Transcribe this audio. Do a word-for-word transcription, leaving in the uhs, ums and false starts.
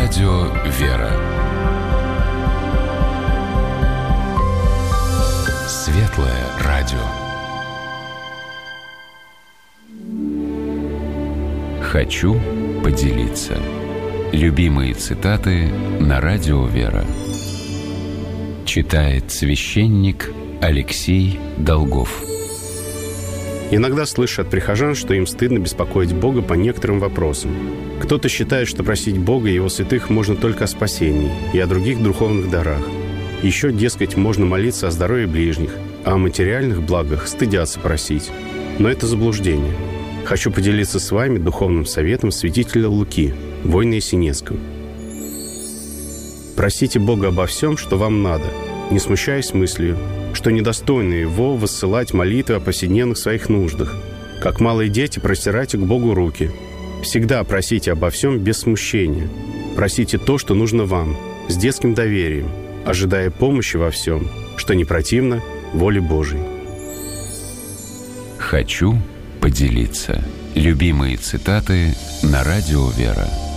радио «Вера». Светлое радио. Хочу поделиться. Любимые цитаты на радио «Вера». Читает священник Алексей Долгов. Иногда слышу от прихожан, что им стыдно беспокоить Бога по некоторым вопросам. Кто-то считает, что просить Бога и Его святых можно только о спасении и о других духовных дарах. Еще, дескать, можно молиться о здоровье ближних, а о материальных благах стыдятся просить. Но это заблуждение. Хочу поделиться с вами духовным советом святителя Луки, воина Есенинского. Просите Бога обо всем, что вам надо, не смущаясь мыслью, что недостойны Его воссылать молитвы о повседневных своих нуждах. Как малые дети, простирайте к Богу руки. Всегда просите обо всем без смущения. Просите то, что нужно вам, с детским доверием, ожидая помощи во всем, что не противно воле Божией. Хочу поделиться. Любимые цитаты на радио «Вера».